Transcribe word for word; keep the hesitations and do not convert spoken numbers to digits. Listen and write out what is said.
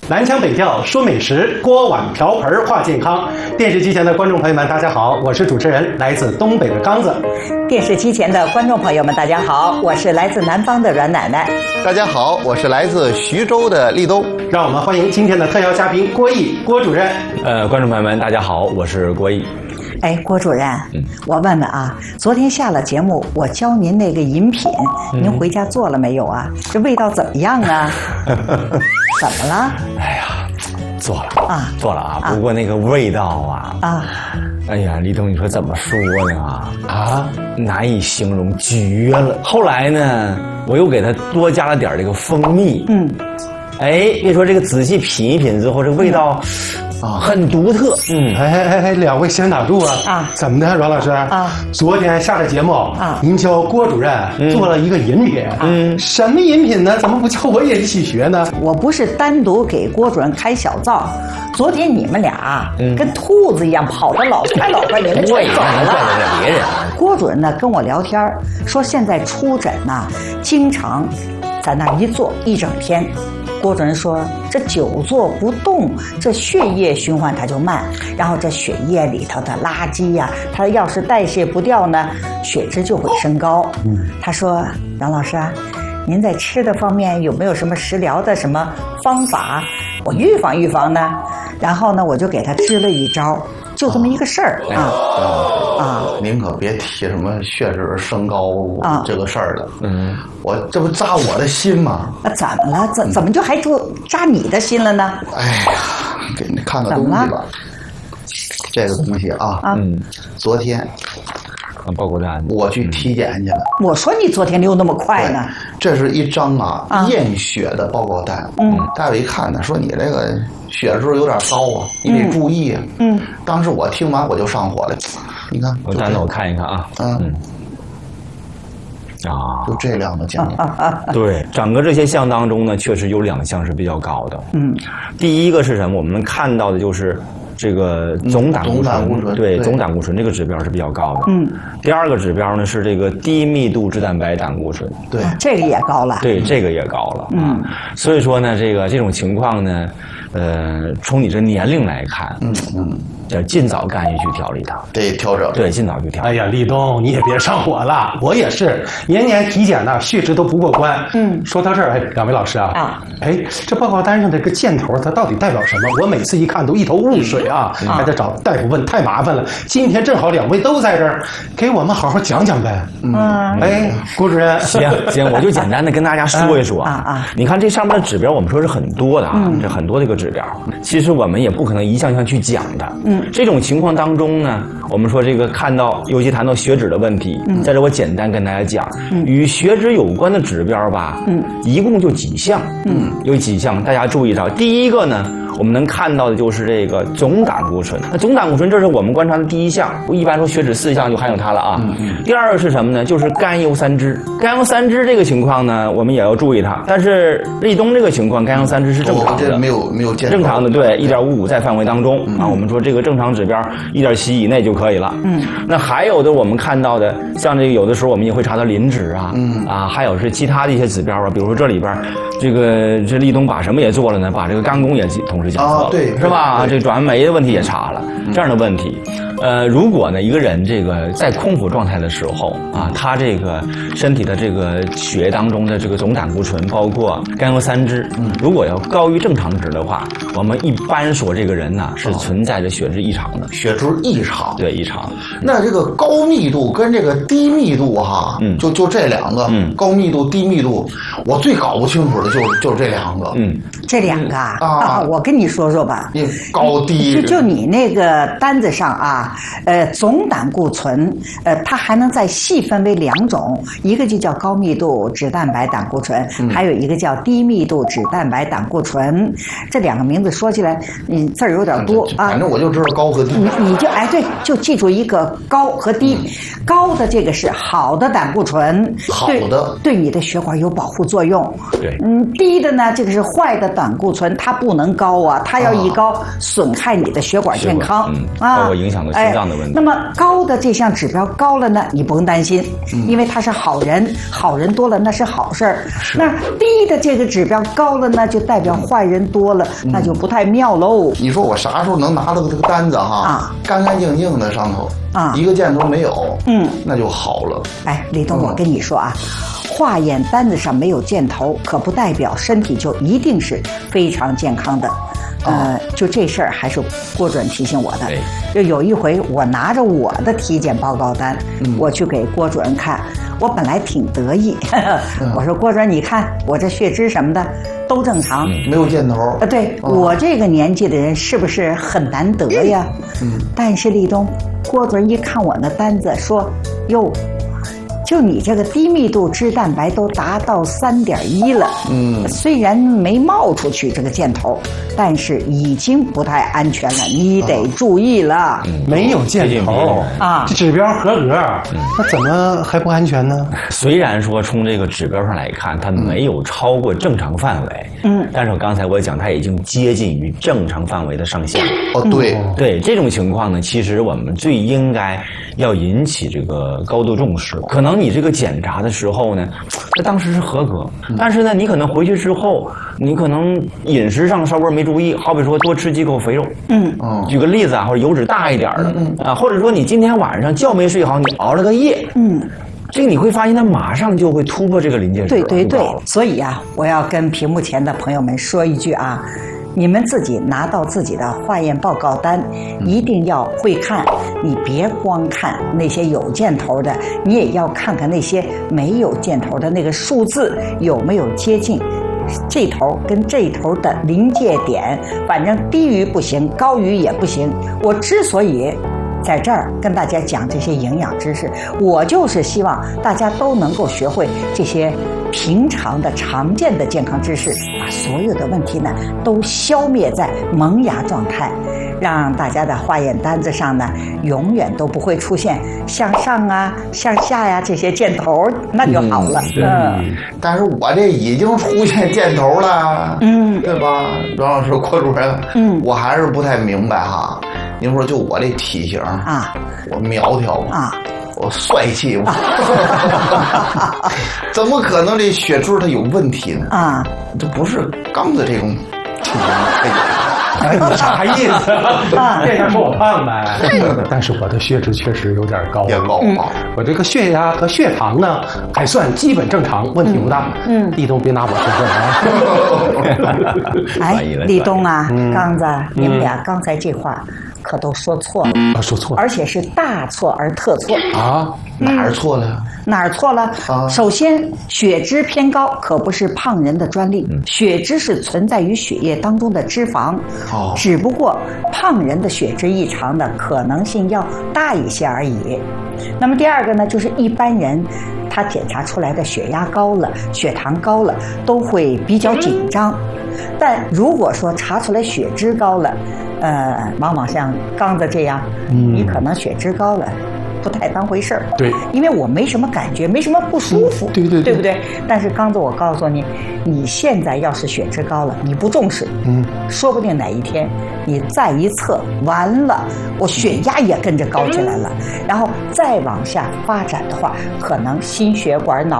南腔北调说美食，锅碗瓢盆话健康。电视机前的观众朋友们，大家好，我是主持人来自东北的刚子。 电视机前的观众朋友们，大家好，我是来自南方的阮奶奶。 大家好，我是来自徐州的立冬。 让我们欢迎今天的特邀嘉宾郭毅郭主任。 呃，观众朋友们，大家好，我是郭毅。 哎，郭主任，嗯、我问问啊，昨天下了节目，我教您那个饮品，嗯、您回家做了没有啊？这味道怎么样啊？怎么了？ 哎呀，做了啊， 做了啊。不过那个味道啊， 啊， 哎呀，立冬，你说怎么说呢？啊，难以形容，绝了。后来呢，我又给它多加了点这个蜂蜜。嗯，哎，别说这个仔细品一品之后，这个味道。嗯啊，很独特。嗯， 哎哎哎，两位先打住啊！ 啊， 怎么的，阮老师？ 啊， 昨天下了节目啊， 您教郭主任做了一个饮品。嗯，什么饮品呢？怎么不叫我也一起学呢？ 我不是单独给郭主任开小灶，昨天你们俩嗯跟兔子一样跑到老快老快，你们全走了。 别人。 郭主任呢跟我聊天说，现在出诊呐，经常在那一坐一整天。郭主任说，这久坐不动，这血液循环它就慢，然后这血液里头的垃圾呀、啊，它要是代谢不掉呢，血脂就会升高。嗯，他说，阮老师啊，您在吃的方面有没有什么食疗的什么方法，我预防预防呢？然后呢，我就给他支了一招，就这么一个事儿啊。 啊，您可别提什么血脂升高啊这个事儿了。嗯，我这不扎我的心吗？ 啊，怎么了？怎怎么就还就扎你的心了呢？ 哎呀，给你看个东西吧。这个东西啊，嗯，昨天报告单， 我去体检去了。 我说你昨天溜那么快呢？ 这是一张啊啊验血的报告单。 嗯， 大夫一看呢，说你这个血脂有点高啊，你得注意啊。嗯，当时我听完我就上火了。你看， 我单子我看一看啊。嗯。嗯啊，就这两个项目。 对，整个这些项当中呢，确实有两项是比较高的。嗯，第一个是什么？我们看到的就是这个总胆固醇，对，总胆固醇这个指标是比较高的。嗯，第二个指标呢是这个低密度脂蛋白胆固醇， 对， 这个也高了。 对，这个也高了。嗯，所以说呢，这个这种情况呢，呃，从你这年龄来看，嗯嗯。要尽早干预去调理它， 得调整。 对，尽早去调。 哎呀，立冬，你也别上火了，我也是年年体检呢，血脂都不过关。嗯，说到这儿，哎，两位老师啊，啊，哎，这报告单上这个箭头，它到底代表什么？我每次一看都一头雾水啊，嗯、还得找大夫问，太麻烦了。今天正好两位都在这儿，给我们好好讲讲呗。嗯，哎，郭主任， 行行，我就简单的跟大家说一说啊啊。你看这上面的指标，我们说是很多的啊，嗯、这很多这个指标，其实我们也不可能一项项去讲的。嗯。这种情况当中呢，我们说这个看到，尤其谈到血脂的问题，嗯、在这我简单跟大家讲，嗯、与血脂有关的指标吧，嗯、一共就几项，嗯，有几项，大家注意着。第一个呢，我们能看到的就是这个总胆固醇。那总胆固醇这是我们观察的第一项，一般说血脂四项就含有它了啊。嗯嗯、第二个是什么呢？就是甘油三酯。甘油三酯这个情况呢，我们也要注意它。但是立冬这个情况，甘油三酯是正常的， 没有没有正常的，对，一点五五在范围当中、嗯、啊。我们说这个正常指标一点七以内就可以了。嗯，那还有的我们看到的，像这个有的时候我们也会查到磷脂啊，嗯啊，还有是其他的一些指标啊，比如说这里边这个这立冬把什么也做了呢？把这个肝功也同时检测了， 啊、对， 是吧？这转氨酶的问题也查了，嗯、这样的问题。呃，如果呢一个人这个在空腹状态的时候啊，他这个身体的这个血液当中的这个总胆固醇，包括甘油三酯，嗯，如果要高于正常值的话，我们一般说这个人呢是存在着血脂异常的， 血脂异常， 对，异常。 那这个高密度跟这个低密度哈，嗯，就就这两个，嗯，高密度、低密度，我最搞不清楚的就是就是这两个， 嗯，这两个啊，啊我跟你说说吧， 高低， 就就你那个单子上啊。呃，总胆固醇，呃，它还能再细分为两种，一个就叫高密度脂蛋白胆固醇，嗯、还有一个叫低密度脂蛋白胆固醇。这两个名字说起来，嗯，字儿有点多啊。 反正我就知道高和低。 你你就哎对，就记住一个高和低。嗯、高的这个是好的胆固醇， 好的对你的血管有保护作用。 对， 嗯，低的呢，这个是坏的胆固醇，它不能高啊，它要一高，损害你的血管健康啊，包括影响到。 心脏的问题。 那么高的这项指标高了呢，你不用担心，嗯、因为他是好人，好人多了那是好事儿。那低的这个指标高了呢，就代表坏人多了，嗯、那就不太妙喽。 你说我啥时候能拿到这个单子哈？啊，干干净净的上头啊，一个箭头没有，嗯，那就好了。 哎，李东，我跟你说啊。化验单子上没有箭头，可不代表身体就一定是非常健康的。呃，就这事儿还是郭主任提醒我的。就有一回，我拿着我的体检报告单，嗯、我去给郭主任看，我本来挺得意，呵呵嗯、我说郭主任，你看我这血脂什么的都正常， 没有箭头。 啊，对、哦、我这个年纪的人是不是很难得呀？嗯。但是立冬，郭主任一看我那单子，说：“哟。”就你这个低密度脂蛋白都达到三点一了，嗯，虽然没冒出去这个箭头，但是已经不太安全了，你得注意了。 嗯、没有箭头啊，指标合格，嗯、那怎么还不安全呢？ 虽然说从这个指标上来看，它没有超过正常范围，嗯，但是我刚才我讲，它已经接近于正常范围的上限。 哦，对、 嗯、对，这种情况呢，其实我们最应该要引起这个高度重视，可能。你这个检查的时候呢，这当时是合格，但是呢，你可能回去之后，你可能饮食上稍微没注意，好比说多吃几口肥肉，嗯，举个例子啊，或者油脂大一点的，嗯啊，或者说你今天晚上觉没睡好，你熬了个夜，嗯。这个你会发现，它马上就会突破这个临界值。 对对对，所以啊，我要跟屏幕前的朋友们说一句啊，你们自己拿到自己的化验报告单，一定要会看，你别光看那些有箭头的，你也要看看那些没有箭头的那个数字有没有接近这头跟这头的临界点，反正低于不行，高于也不行。我之所以在这儿跟大家讲这些营养知识，我就是希望大家都能够学会这些平常的常见的健康知识，把所有的问题呢都消灭在萌芽状态，让大家的化验单子上呢永远都不会出现向上啊向下呀、啊、这些箭头，那就好了。嗯， 嗯但是我这已经出现箭头了，嗯，对吧？阮老师、郭主任，嗯，我还是不太明白哈。您说就我这体型啊，我苗条啊，我帅气吗？怎么可能这血脂它有问题呢？啊，这不是刚的这种体型。 哎，你啥意思？这下说我胖呗？但是我的血脂确实有点高， 也高啊。 我这个血压和血糖呢还算基本正常，问题不大。嗯，立冬别拿我说事啊。哎，立冬啊，刚子，你们俩刚才这话可都说错了， 啊，说错了， 而且是大错而特错啊！哪儿错了呀？ 哪儿错了？啊！首先，血脂偏高可不是胖人的专利，嗯、血脂是存在于血液当中的脂肪，哦，只不过胖人的血脂异常的可能性要大一些而已。那么第二个呢，就是一般人他检查出来的血压高了、血糖高了，都会比较紧张。但如果说查出来血脂高了，呃，往往像刚子这样，嗯、你可能血脂高了，不太当回事儿。 对， 因为我没什么感觉，没什么不舒服。 嗯、对对对， 对不对？但是刚子，我告诉你，你现在要是血脂高了，你不重视，嗯，说不定哪一天你再一测，完了，我血压也跟着高起来了，然后再往下发展的话，可能心血管、脑